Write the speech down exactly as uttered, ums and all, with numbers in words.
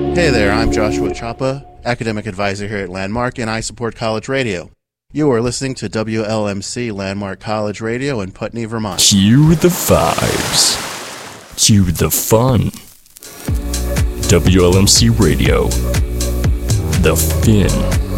Hey there, I'm Joshua Chapa, Academic Advisor here at Landmark, and I support college radio. You are listening to W L M C Landmark College Radio in Putney, Vermont. Cue the vibes. Cue the fun. W L M C Radio. The Fin.